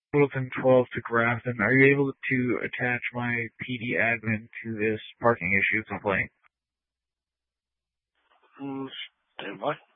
Littleton 12 to Grafton. Are you able to attach my PD admin to this parking issue complaint? Stand by.